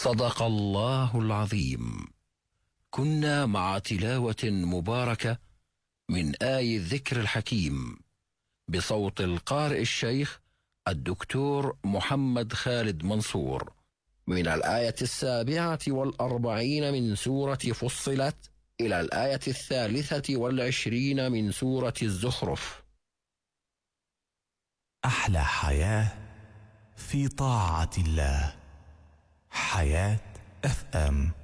صدق الله العظيم. كنا مع تلاوة مباركة من آي الذكر الحكيم بصوت القارئ الشيخ الدكتور محمد خالد منصور من الآية 47 من سورة فصلت إلى الآية 23 من سورة الزخرف. أحلى حياة في طاعة الله. حياة FM.